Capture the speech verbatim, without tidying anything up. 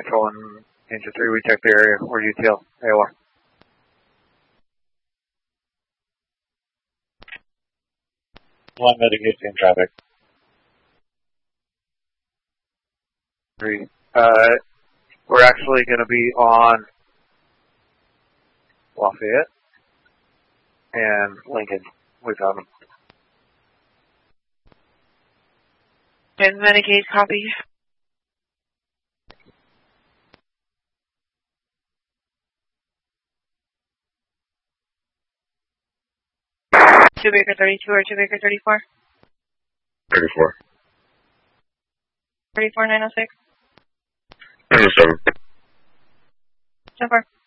Control and Engine three, we checked the area. We're U T L, A O R. One mitigation traffic. Three. Uh, we're actually going to be on Lafayette and Lincoln. We found them. And Medicaid copy. Two Baker thirty-two or two Baker thirty-four? thirty-four. thirty-four nine oh six? ninety-seven. So far.